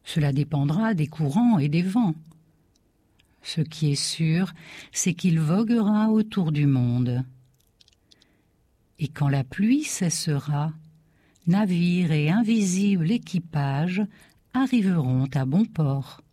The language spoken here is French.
Cela dépendra des courants et des vents. Ce qui est sûr, c'est qu'il voguera autour du monde. Et quand la pluie cessera, navires et invisibles équipages arriveront à bon port.